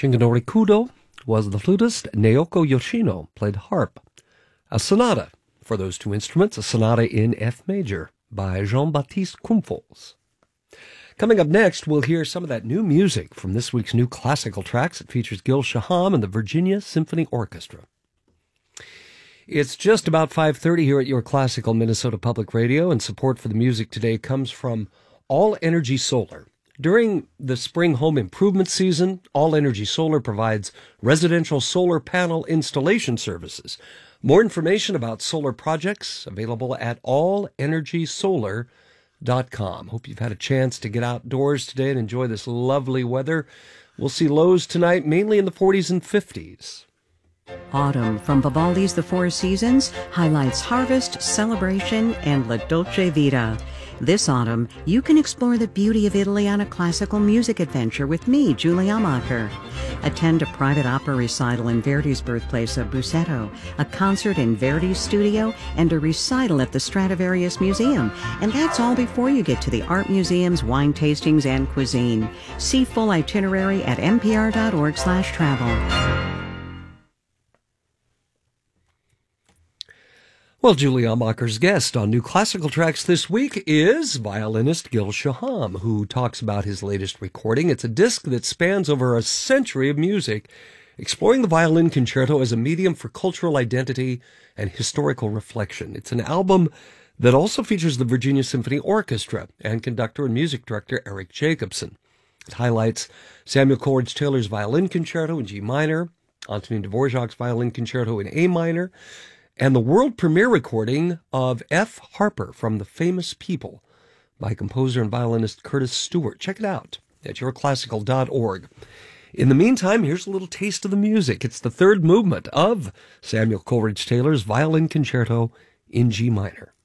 Shinganori Kudo was the flutist. Naoko Yoshino played harp. A sonata for those two instruments, a sonata in F major by Jean-Baptiste Kumfos. Coming up next, we'll hear some of that new music from this week's new classical tracks. It features Gil Shaham and the Virginia Symphony Orchestra. It's just about 5:30 here at your Classical Minnesota Public Radio, and support for the music today comes from All Energy Solar. During the spring home improvement season, All Energy Solar provides residential solar panel installation services. More information about solar projects available at allenergysolar.com. Hope you've had a chance to get outdoors today and enjoy this lovely weather. We'll see lows tonight mainly in the 40s and 50s. Autumn from Vivaldi's The Four Seasons highlights harvest, celebration, and La Dolce Vita. This autumn, you can explore the beauty of Italy on a classical music adventure with me, Julie Amacher. Attend a private opera recital in Verdi's birthplace of Busseto, a concert in Verdi's studio, and a recital at the Stradivarius Museum. And that's all before you get to the art museums, wine tastings, and cuisine. See full itinerary at npr.org/travel. Well, Julie Amacher's guest on New Classical Tracks this week is violinist Gil Shaham, who talks about his latest recording. It's a disc that spans over a century of music, exploring the violin concerto as a medium for cultural identity and historical reflection. It's an album that also features the Virginia Symphony Orchestra and conductor and music director Eric Jacobson. It highlights Samuel Coleridge Taylor's Violin Concerto in G minor, Antonin Dvorak's Violin Concerto in A minor, and the world premiere recording of F. Harper from The Famous People by composer and violinist Curtis Stewart. Check it out at yourclassical.org. In the meantime, here's a little taste of the music. It's the third movement of Samuel Coleridge Taylor's Violin Concerto in G minor.